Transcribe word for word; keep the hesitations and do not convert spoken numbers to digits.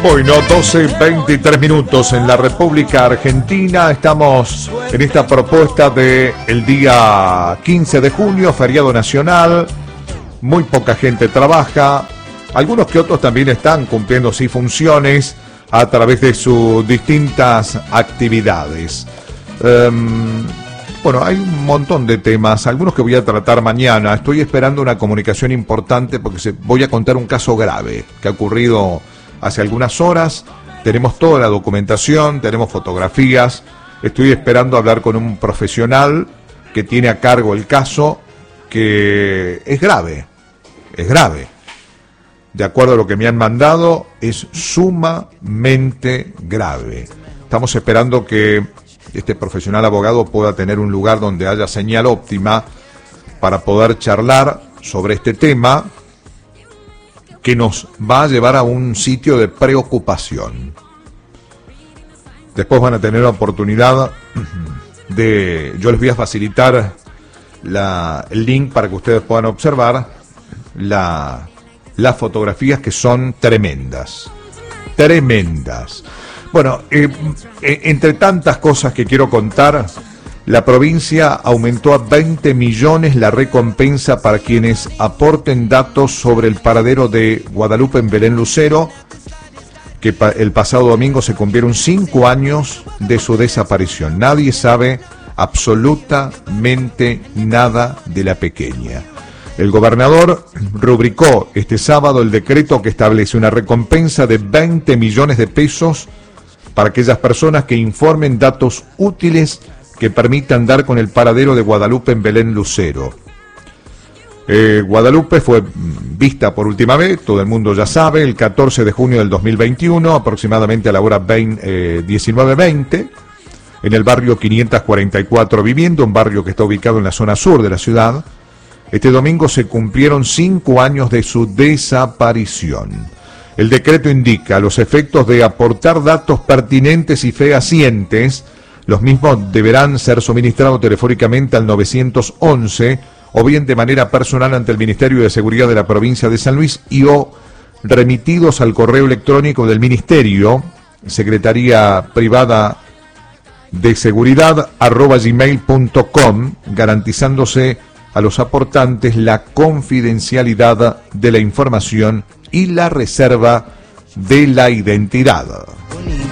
Bueno, doce veintitrés minutos en la República Argentina. Estamos en esta propuesta de el día quince de junio, feriado nacional. Muy poca gente trabaja. Algunos que otros también están cumpliendo sí funciones a través de sus distintas actividades. Um, bueno, hay un montón de temas, algunos que voy a tratar mañana. Estoy esperando una comunicación importante porque se, voy a contar un caso grave que ha ocurrido hace algunas horas. Tenemos toda la documentación, tenemos fotografías. Estoy esperando hablar con un profesional que tiene a cargo el caso, que es grave, es grave. De acuerdo a lo que me han mandado, es sumamente grave. Estamos esperando que este profesional abogado pueda tener un lugar donde haya señal óptima para poder charlar sobre este tema, que nos va a llevar a un sitio de preocupación. Después van a tener la oportunidad de... Yo les voy a facilitar la, el link para que ustedes puedan observar la, las fotografías, que son tremendas. Tremendas. Bueno, eh, eh, entre tantas cosas que quiero contar, la provincia aumentó a veinte millones la recompensa para quienes aporten datos sobre el paradero de Guadalupe en Belén Lucero, que pa- el pasado domingo se cumplieron cinco años de su desaparición. Nadie sabe absolutamente nada de la pequeña. El gobernador rubricó este sábado el decreto que establece una recompensa de veinte millones de pesos para aquellas personas que informen datos útiles que permitan dar con el paradero de Guadalupe en Belén Lucero. Eh, Guadalupe fue vista por última vez, todo el mundo ya sabe, el catorce de junio del dos mil veintiuno, aproximadamente a la hora diecinueve veinte, en el barrio quinientos cuarenta y cuatro Vivienda, un barrio que está ubicado en la zona sur de la ciudad. Este domingo se cumplieron cinco años de su desaparición. El decreto indica los efectos de aportar datos pertinentes y fehacientes. Los mismos deberán ser suministrados telefónicamente al nueve once o bien de manera personal ante el Ministerio de Seguridad de la provincia de San Luis y o remitidos al correo electrónico del Ministerio, Secretaría Privada de Seguridad arroba gmail punto com, garantizándose a los aportantes la confidencialidad de la información y la reserva de la identidad.